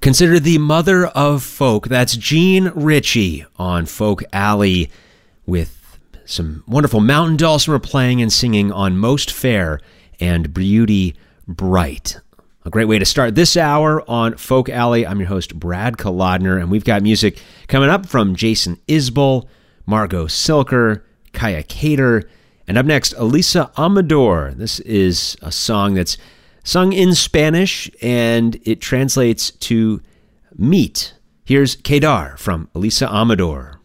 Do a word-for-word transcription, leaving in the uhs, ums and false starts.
Considered the mother of folk. That's Jean Ritchie on Folk Alley with some wonderful mountain dulcimer playing and singing on Most Fair and Beauty Bright. A great way to start this hour on Folk Alley. I'm your host, Brad Kolodner, and we've got music coming up from Jason Isbell, Margot Silker, Kaya Cater, and up next, Elisa Amador. This is a song that's sung in Spanish, and it translates to meat. Here's Kedar from Elisa Amador.